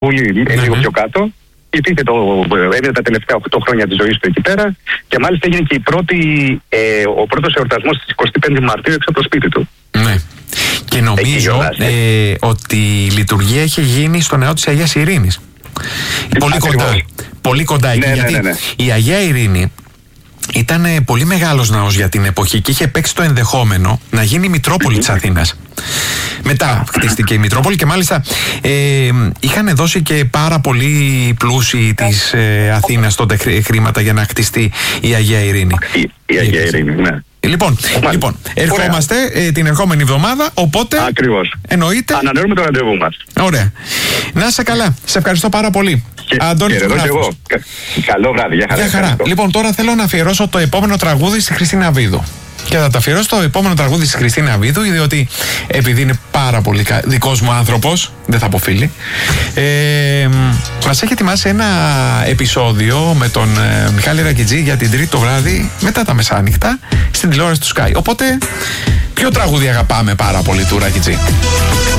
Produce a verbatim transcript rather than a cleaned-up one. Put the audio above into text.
Βουλή ναι, λίγο ναι. πιο κάτω. Υπήρχε το, έδινε τα τελευταία οκτώ χρόνια της ζωής του εκεί πέρα και μάλιστα έγινε και η πρώτη, ε, ο πρώτος εορτασμός της εικοστή πέμπτη Μαρτίου έξω από το σπίτι του. Ναι. Και νομίζω ε, ότι η λειτουργία είχε γίνει στο ναό της Αγίας Ειρήνης. Πολύ κοντά, πολύ κοντά εκεί, ναι, γιατί ναι, ναι, ναι. η Αγία Ειρήνη ήταν πολύ μεγάλος ναός για την εποχή και είχε παίξει το ενδεχόμενο να γίνει η Μητρόπολη της Αθήνας. Μετά χτίστηκε η Μητρόπολη και μάλιστα ε, είχαν δώσει και πάρα πολύ πλούσιοι της ε, Αθήνας τότε χρήματα για να χτιστεί η Αγία Ειρήνη. Η, η Αγία Ειρήνη, ναι. Λοιπόν, λοιπόν ερχόμαστε ε, την ερχόμενη εβδομάδα, οπότε ακριβώς. Εννοείται. Ανανεώνουμε το ραντεβού μας. Ωραία. Να είσαι καλά. Σε ευχαριστώ πάρα πολύ. Και, Αντώνης και εδώ και εγώ. Καλό βράδυ. Για χαρά. Για χαρά. Λοιπόν, τώρα θέλω να αφιερώσω το επόμενο τραγούδι στη Χριστίνα Βίδου. Και θα τα αφιερώσω το επόμενο τραγούδι στη Χριστίνα Βίδου, διότι επειδή είναι πάρα πολύ δικός μου άνθρωπος, δεν θα πω φίλη, ε, μας έχει ετοιμάσει ένα επεισόδιο με τον ε, Μιχάλη Ρακιτζή για την Τρίτη το βράδυ μετά τα μεσάνυχτα στην τηλεόραση του Sky. Οπότε, ποιο τραγούδι αγαπάμε πάρα πολύ του Ρακιτζή?